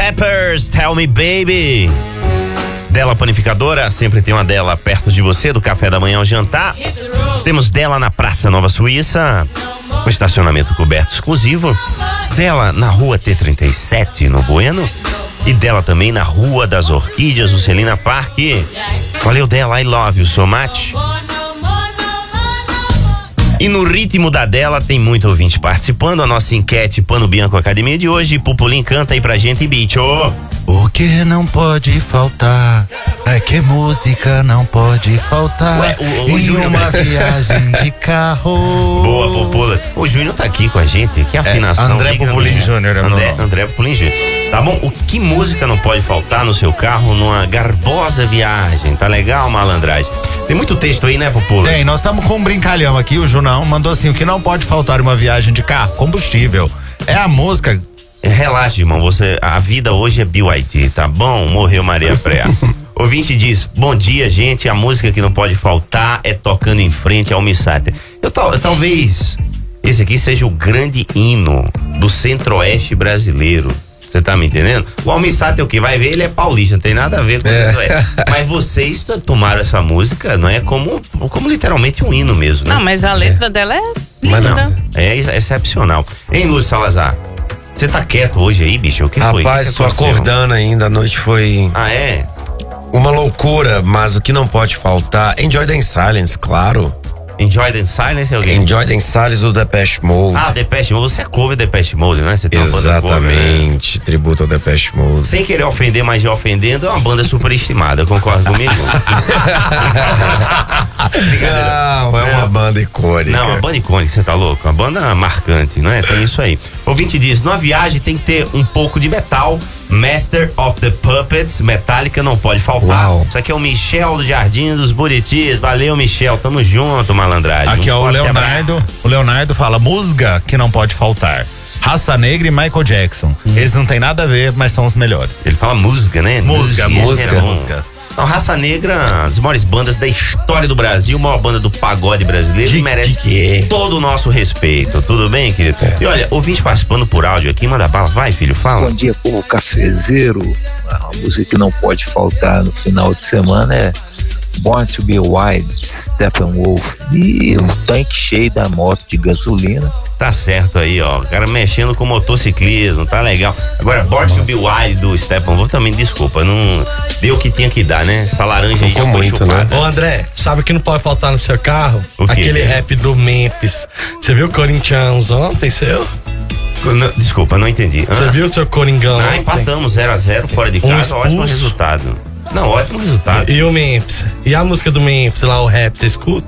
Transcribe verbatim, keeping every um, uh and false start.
Peppers, Tell Me Baby. Dela Panificadora, sempre tem uma dela perto de você, do café da manhã ao jantar. Temos dela na Praça Nova Suíça, com estacionamento coberto exclusivo. Dela na Rua T trinta e sete, no Bueno. E dela também na Rua das Orquídeas, no Celina Park. Valeu dela, I love you so much. E no ritmo da dela tem muito ouvinte participando. A nossa enquete Pano Bianco Academia de hoje. Pupulim, canta aí pra gente, bicho. O que não pode faltar é que música não pode faltar. Ué, o, o em Júnior... uma viagem de carro. Boa, Popula. O Júnior tá aqui com a gente. Que afinação. É, André Pupulim Júnior. André, André Pupulim Júnior. Tá bom? O que música não pode faltar no seu carro numa garbosa viagem? Tá legal, malandragem? Tem muito texto aí, né, Popula? Tem, nós estamos com um brincalhão aqui. O Junão mandou assim: o que não pode faltar em uma viagem de carro? Combustível. É a música. Relaxa, irmão, você, a vida hoje é B Y D, tá bom? Morreu Maria Freia. Ouvinte diz: bom dia, gente, a música que não pode faltar é Tocando em Frente ao Missata. Eu, tal, talvez esse aqui seja o grande hino do centro-oeste brasileiro. Você tá me entendendo? O Almissata é o que? Vai ver, ele é paulista, não tem nada a ver com o centro-oeste. Mas vocês tomaram essa música, não é como, como literalmente um hino mesmo, né? Não, mas a letra é. dela é linda. Mas não, é excepcional. Hein, Lúcio Salazar? Você tá quieto hoje aí, bicho? O que foi? Rapaz, que tô aconteceu? acordando ainda, a noite foi... Ah, é? Uma loucura, mas o que não pode faltar... Enjoy the Silence, claro. Enjoy the Silence é alguém? Enjoy the Silence do Depeche Mode. Ah, Depeche Mode, você é cover Depeche Mode, né? Você tem uma banda cover, né? Exatamente, tributo ao Depeche Mode. Sem querer ofender, mas já ofendendo, é uma banda superestimada, concorda comigo? Não, é uma banda icônica. Não, uma banda icônica, você tá louco? Uma banda marcante, não é? Tem isso aí. O ouvinte diz: numa viagem tem que ter um pouco de metal. Master of the Puppets, Metallica não pode faltar. Uau. Isso aqui é o Michel do Jardim dos Buritis. Valeu, Michel, tamo junto, malandragem. Aqui, Um ó, o forte Leonardo. abraço. O Leonardo fala: música que não pode faltar. Raça Negra e Michael Jackson. Hum. Eles não tem nada a ver, mas são os melhores. Ele fala música, né? Música, música, é música. Então, Raça Negra, uma das maiores bandas da história do Brasil, a maior banda do pagode brasileiro, De e merece que? todo o nosso respeito. Tudo bem, querido? É. E olha, ouvinte participando por áudio aqui, manda bala. Vai, filho, fala. Bom dia, povo cafezeiro. A música que não pode faltar no final de semana é Born to be Wild, Steppenwolf. E um tanque cheio da moto de gasolina. Tá certo aí, ó. O cara mexendo com motociclismo, tá legal. Agora, Born to be Wild do Steppenwolf também, desculpa, não deu o que tinha que dar, né? Essa laranja aí já foi muito, chupada. né? Ô André, sabe o que não pode faltar no seu carro? O quê? Aquele rap do Memphis. Você viu o Corinthians ontem, seu? Não, desculpa, não entendi. Você Ah, viu o seu Coringão ah, ontem? empatamos zero a zero fora de Um casa, ótimo expulso. resultado. Não, ótimo resultado. E o Memphis? E a música do Memphis lá, o rap, você escuta?